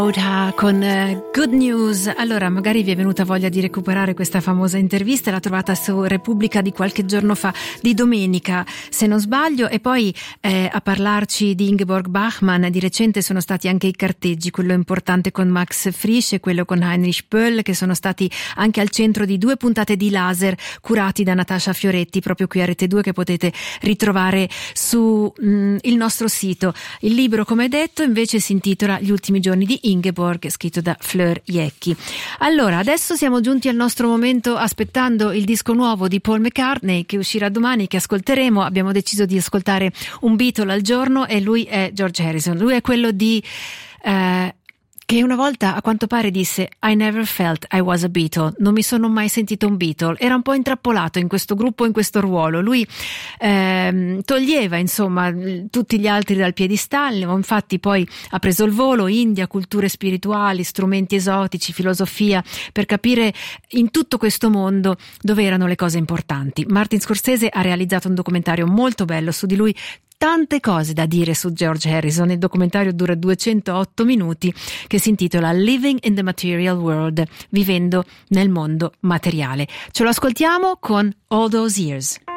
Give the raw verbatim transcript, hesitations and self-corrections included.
Con uh, Good News. Allora, magari vi è venuta voglia di recuperare questa famosa intervista, l'ha trovata su Repubblica di qualche giorno fa, di domenica se non sbaglio, e poi eh, a parlarci di Ingeborg Bachmann. Di recente sono stati anche i carteggi, quello importante con Max Frisch e quello con Heinrich Böll, che sono stati anche al centro di due puntate di Laser curati da Natascia Fioretti proprio qui a Rete due, che potete ritrovare su mh, il nostro sito. Il libro, come detto, invece si intitola Gli ultimi giorni di Ingeborg, scritto da Fleur Jecki. Allora, adesso siamo giunti al nostro momento, aspettando il disco nuovo di Paul McCartney che uscirà domani, che ascolteremo. Abbiamo deciso di ascoltare un Beatle al giorno e lui è George Harrison. Lui è quello di eh, che una volta a quanto pare disse I never felt I was a Beatle, non mi sono mai sentito un Beatle. Era un po' intrappolato in questo gruppo, in questo ruolo. Lui ehm, toglieva insomma tutti gli altri dal piedistallo, infatti poi ha preso il volo, India, culture spirituali, strumenti esotici, filosofia, per capire in tutto questo mondo dove erano le cose importanti. Martin Scorsese ha realizzato un documentario molto bello su di lui. Tante cose da dire su George Harrison. Il documentario dura duecentootto minuti, che si intitola Living in the Material World, vivendo nel mondo materiale. Ce lo ascoltiamo con All Those Years.